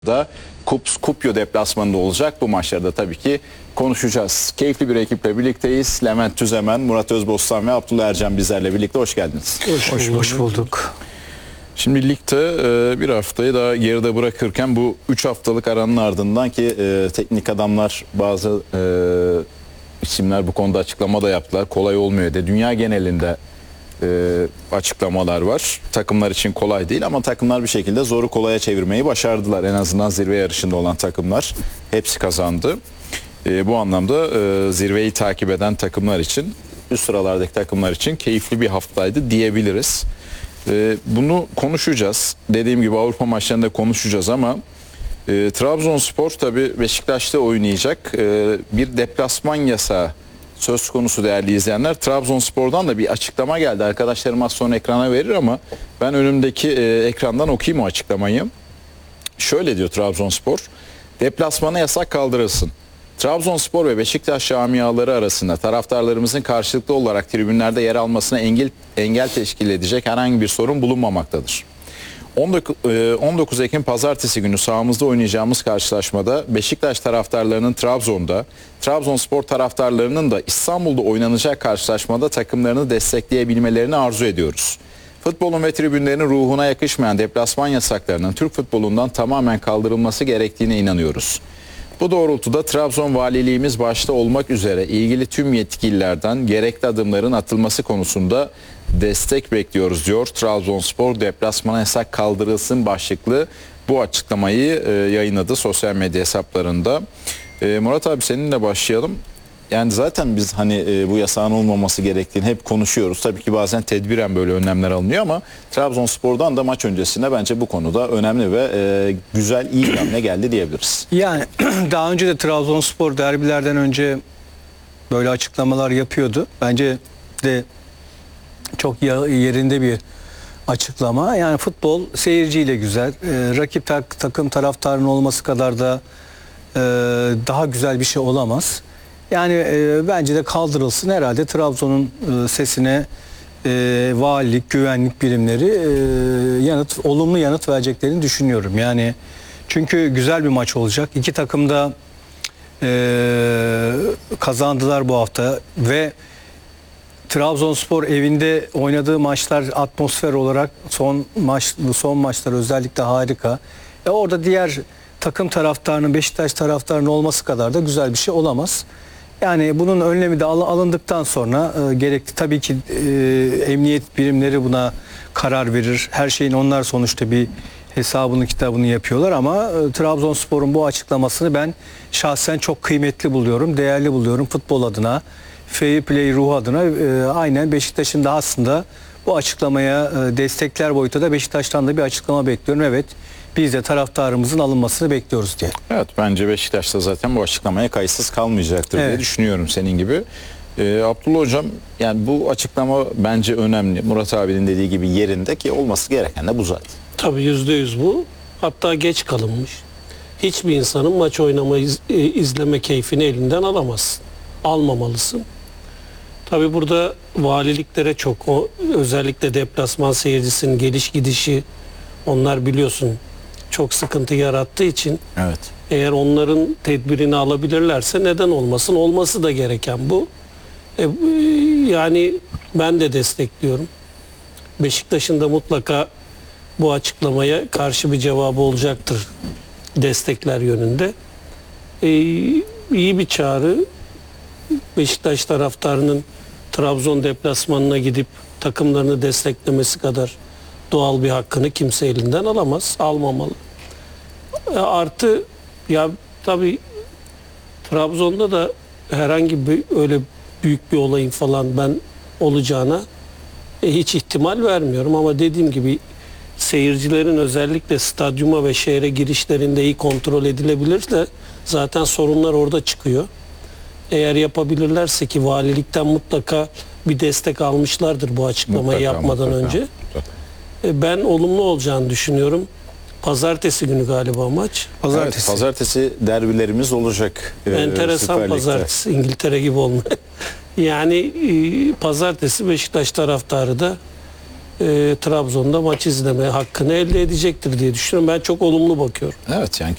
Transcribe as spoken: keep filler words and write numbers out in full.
da Kups Kupyo deplasmanında olacak. Bu maçlarda tabii ki konuşacağız. Keyifli bir ekiple birlikteyiz. Levent Tüzemen, Murat Özbostan ve Abdullah Ercan bizlerle birlikte. Hoş geldiniz. Hoş, hoş, hoş bulduk. Şimdi ligde e, bir haftayı daha geride bırakırken bu üç haftalık aranın ardından ki e, teknik adamlar bazı e, isimler bu konuda açıklama da yaptılar. Kolay olmuyor de. Dünya genelinde e, açıklamalar var. Takımlar için kolay değil ama takımlar bir şekilde zoru kolaya çevirmeyi başardılar. En azından zirve yarışında olan takımlar hepsi kazandı. E, bu anlamda e, zirveyi takip eden takımlar için, üst sıralardaki takımlar için keyifli bir haftaydı diyebiliriz. E, bunu konuşacağız. Dediğim gibi Avrupa maçlarında konuşacağız ama e, Trabzonspor tabii Beşiktaş'ta oynayacak. E, bir deplasman yasağı söz konusu değerli izleyenler. Trabzonspor'dan da bir açıklama geldi. Arkadaşlarım az sonra ekrana verir ama ben önümdeki e, ekrandan okuyayım o açıklamayı. Şöyle diyor Trabzonspor. Deplasmana yasak kaldırılsın. Trabzonspor ve Beşiktaş camiaları arasında taraftarlarımızın karşılıklı olarak tribünlerde yer almasına engel, engel teşkil edecek herhangi bir sorun bulunmamaktadır. on dokuz Ekim Pazartesi günü sahamızda oynayacağımız karşılaşmada Beşiktaş taraftarlarının Trabzon'da, Trabzonspor taraftarlarının da İstanbul'da oynanacak karşılaşmada takımlarını destekleyebilmelerini arzu ediyoruz. Futbolun ve tribünlerin ruhuna yakışmayan deplasman yasaklarının Türk futbolundan tamamen kaldırılması gerektiğine inanıyoruz. Bu doğrultuda Trabzon Valiliğimiz başta olmak üzere ilgili tüm yetkililerden gerekli adımların atılması konusunda destek bekliyoruz diyor. Trabzonspor deplasmana yasak kaldırılsın başlıklı bu açıklamayı e, yayınladı sosyal medya hesaplarında. E, Murat abi seninle başlayalım. Yani zaten biz hani e, bu yasağın olmaması gerektiğini hep konuşuyoruz. Tabii ki bazen tedbiren böyle önlemler alınıyor ama Trabzonspor'dan da maç öncesinde bence bu konuda önemli ve e, güzel, iyi bir hamle geldi diyebiliriz. Yani daha önce de Trabzonspor derbilerden önce böyle açıklamalar yapıyordu. Bence de çok yerinde bir açıklama. Yani futbol seyirciyle güzel. E, rakip tak, takım taraftarının olması kadar da e, daha güzel bir şey olamaz. Yani e, bence de kaldırılsın. Herhalde Trabzon'un e, sesine e, valilik, güvenlik birimleri e, yanıt, olumlu yanıt vereceklerini düşünüyorum. Yani çünkü güzel bir maç olacak. İki takım da e, kazandılar bu hafta ve Trabzonspor evinde oynadığı maçlar atmosfer olarak son maç, bu son maçlar özellikle harika. E orada diğer takım taraftarının, Beşiktaş taraftarının olması kadar da güzel bir şey olamaz. Yani bunun önlemi de alındıktan sonra e, gerekli tabii ki e, emniyet birimleri buna karar verir. Her şeyin onlar sonuçta bir hesabını kitabını yapıyorlar ama e, Trabzonspor'un bu açıklamasını ben şahsen çok kıymetli buluyorum, değerli buluyorum futbol adına, fair play ruhu adına. E, aynen Beşiktaş'ın da aslında bu açıklamaya e, destekler boyutu da Beşiktaş'tan da bir açıklama bekliyorum. Evet, biz de taraftarımızın alınmasını bekliyoruz diye. Evet, bence Beşiktaş da zaten bu açıklamaya kayıtsız kalmayacaktır evet. diye düşünüyorum senin gibi. Ee, Abdullah Hocam, yani bu açıklama bence önemli. Murat abinin dediği gibi yerinde ki olması gereken de bu zaten. Tabii yüzde yüz bu. Hatta geç kalınmış. Hiçbir insanın maç oynama, iz, izleme keyfini elinden alamazsın. Almamalısın. Tabii burada valiliklere çok, o, özellikle deplasman seyircisinin geliş gidişi, onlar biliyorsun çok sıkıntı yarattığı için evet. Eğer onların tedbirini alabilirlerse neden olmasın? Olması da gereken bu. E, yani ben de destekliyorum. Beşiktaş'ın da mutlaka bu açıklamaya karşı bir cevabı olacaktır destekler yönünde. E, iyi bir çağrı. Beşiktaş taraftarının Trabzon deplasmanına gidip takımlarını desteklemesi kadar doğal bir hakkını kimse elinden alamaz, almamalı. E, artı ya tabii Trabzon'da da herhangi bir öyle büyük bir olayın falan ben olacağına e, hiç ihtimal vermiyorum ama dediğim gibi seyircilerin özellikle stadyuma ve şehre girişlerinde iyi kontrol edilebilirse zaten sorunlar orada çıkıyor. Eğer yapabilirlerse ki valilikten mutlaka bir destek almışlardır bu açıklamayı mutlaka, yapmadan mutlaka, önce. Mutlaka. E, ben olumlu olacağını düşünüyorum. Pazartesi günü galiba maç. Pazartesi, evet, pazartesi derbilerimiz olacak. Enteresan pazartesi, İngiltere gibi olmuyor. Yani e, pazartesi Beşiktaş taraftarı da e, Trabzon'da maç izleme hakkını elde edecektir diye düşünüyorum. Ben çok olumlu bakıyorum. Evet, yani